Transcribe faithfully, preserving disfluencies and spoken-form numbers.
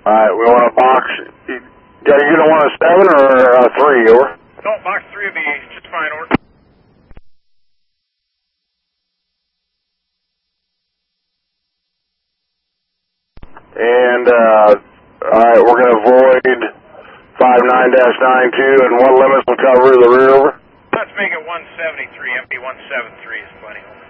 Alright, we want a box. Are you going to want a seven or a three, over? No, box three will be just fine, over. And, uh, alright, we're going to void five nine dash nine two, and what limits will cover the rear, over? Let's make it one seventy-three, M P one seventy-three is plenty.